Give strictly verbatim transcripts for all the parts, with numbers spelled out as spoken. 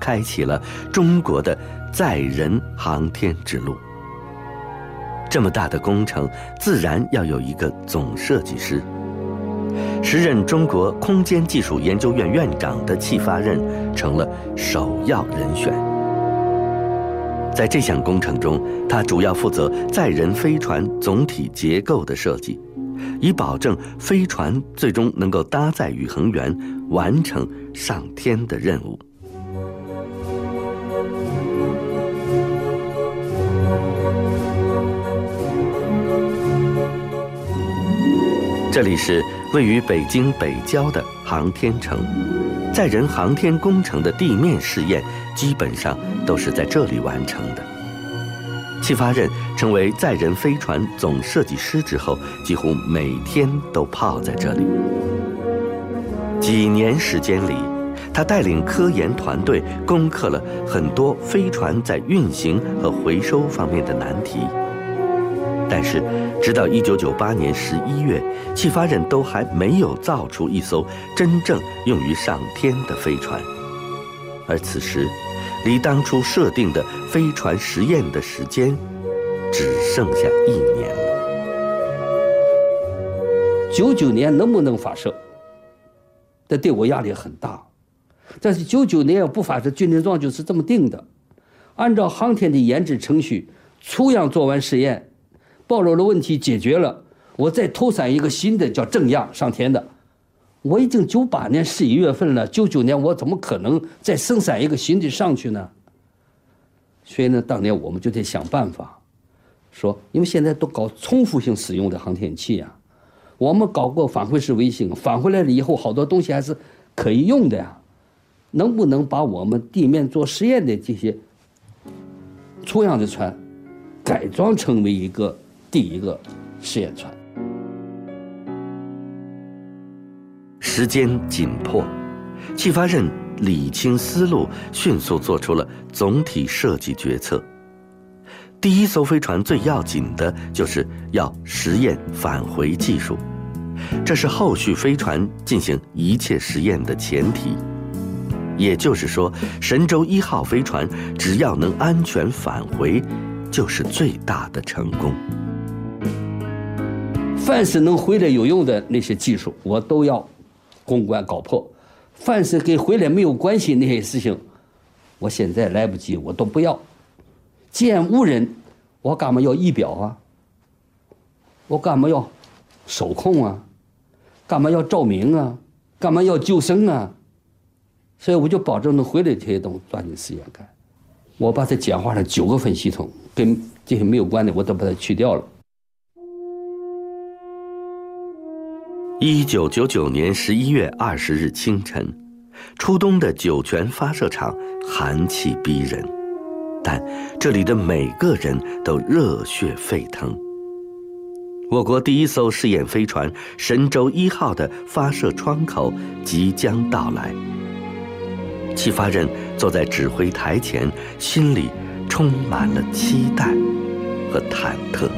开启了中国的载人航天之路。这么大的工程，自然要有一个总设计师。时任中国空间技术研究院院长的戚发轫成了首要人选。在这项工程中，他主要负责载人飞船总体结构的设计，以保证飞船最终能够搭载宇航员完成上天的任务。这里是位于北京北郊的航天城，载人航天工程的地面试验基本上都是在这里完成的。戚发轫成为载人飞船总设计师之后，几乎每天都泡在这里。几年时间里，他带领科研团队攻克了很多飞船在运行和回收方面的难题。但是，直到一九九八年十一月，戚发轫都还没有造出一艘真正用于上天的飞船。而此时，离当初设定的飞船实验的时间只剩下一年了。 九九年能不能发射？这对我压力很大。但是九九年要不发射，军令状就是这么定的。按照航天的研制程序，初样做完实验，暴露的问题解决了，我再投产一个新的叫正样上天的。我已经九八年十一月份了，九九年我怎么可能再生产一个新的上去呢？所以呢，当年我们就得想办法，说因为现在都搞重复性使用的航天器啊，我们搞过返回式卫星，返回来了以后好多东西还是可以用的呀，能不能把我们地面做实验的这些初样的船改装成为一个第一个试验船？ 时间紧迫，戚发轫理清思路，迅速做出了总体设计决策。第一艘飞船最要紧的就是要实验返回技术，这是后续飞船进行一切实验的前提。也就是说，神舟一号飞船只要能安全返回，就是最大的成功。 凡是能回来有用的那些技术，我都要攻关搞破；凡是跟回来没有关系那些事情，我现在来不及，我都不要。既然无人，我干嘛要仪表啊？我干嘛要手控啊？干嘛要照明啊？干嘛要救生啊？所以我就保证能回来这些东西抓紧时间干。我把它简化成九个分系统，跟这些没有关的我都把它去掉了。 一九九九年十一月二十日清晨，初冬的酒泉发射场寒气逼人，但这里的每个人都热血沸腾。我国第一艘试验飞船神舟一号的发射窗口即将到来。戚发轫坐在指挥台前，心里充满了期待和忐忑。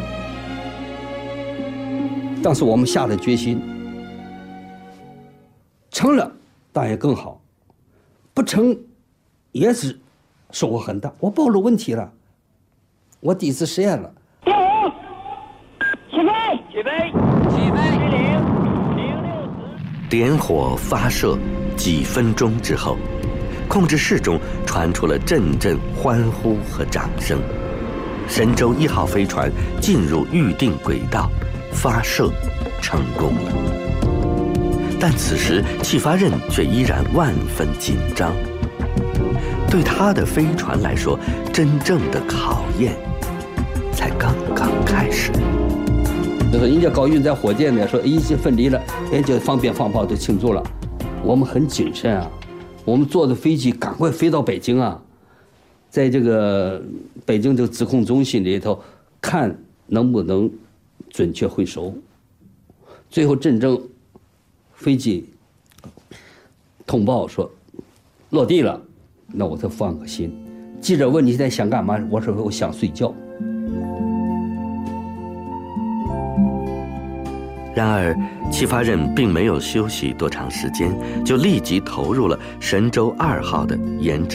当时我们下了决心，成了当然更好，不成也是收获很大。我暴露问题了，我第一次实验了。 起飞！起飞！起飞！零零六十。 点火发射，几分钟之后，控制室中传出了阵阵欢呼和掌声。神舟一号飞船进入预定轨道，发射成功了。但此时戚发轫却依然万分紧张。对他的飞船来说，真正的考验才刚刚开始。 就是人家搞运载火箭的说一些分离了，人家放鞭放炮都庆祝了。我们很谨慎啊，我们坐着飞机赶快飞到北京啊，在这个北京这个指控中心里头看能不能准确回收。最后真正飞机通报说落地了，那我才放个心。记者问你现在想干嘛，我说我想睡觉。 然而戚发轫并没有休息多长时间，就立即投入了神舟二号的研制